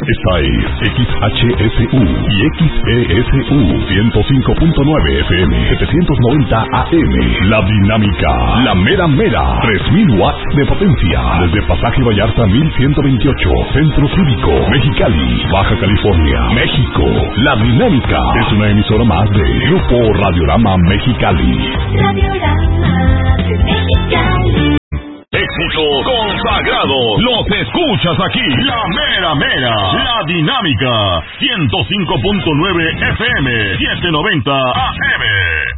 Esta es XHSU y XESU 105.9 FM, 790 AM. La Dinámica, la mera mera, 3000 watts de potencia. Desde Pasaje Vallarta 1128, Centro Cívico, Mexicali, Baja California, México. La Dinámica es una emisora más de Grupo Radiorama Mexicali. Radiorama Mexicali. Éxitos consagrados, los escuchas aquí, la mera mera, la Dinámica, 105.9 FM, 790 AM.